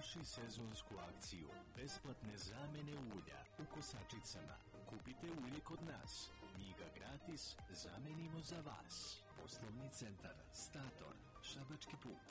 Slušaj sezonsku akciju besplatne zamene ulja u kosačicama. Kupite ulje kod nas, mi ga gratis zamenimo za vas. Poslovni centar Stator, Šabački put.